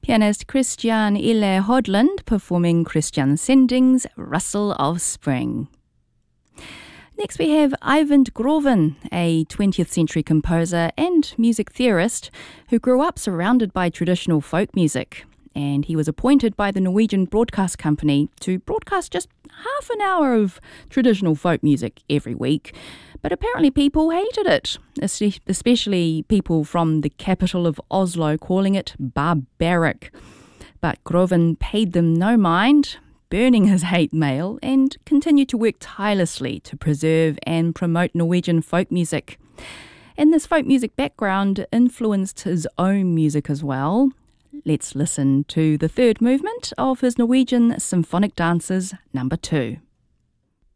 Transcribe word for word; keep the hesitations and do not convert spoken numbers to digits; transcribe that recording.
Pianist Christian Ille Hodland performing Christian Sending's Rustle of Spring. Next we have Eyvind Groven, a twentieth century composer and music theorist who grew up surrounded by traditional folk music. And he was appointed by the Norwegian Broadcast Company to broadcast just half an hour of traditional folk music every week. But apparently people hated it, especially people from the capital of Oslo, calling it barbaric. But Groven paid them no mind, burning his hate mail, and continued to work tirelessly to preserve and promote Norwegian folk music. And this folk music background influenced his own music as well. Let's listen to the third movement of his Norwegian Symphonic Dances number two.